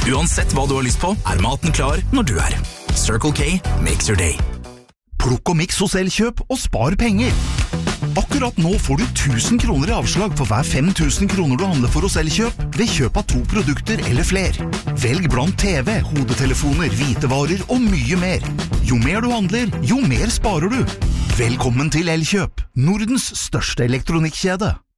Uansett hva du har lyst på, maten klar når du Circle K makes your day. Plukk og miks hos Elkjøp og spar penger. Akkurat nå får du 1000 kroner i avslag for hver 5000 kroner du handler for hos Elkjøp ved kjøp av 2 produkter eller fler. Velg blant TV, hodetelefoner, hvitevarer og mye mer. Jo mer du handler, jo mer sparer du. Velkommen til Elkjøp, Nordens største elektronikkjede.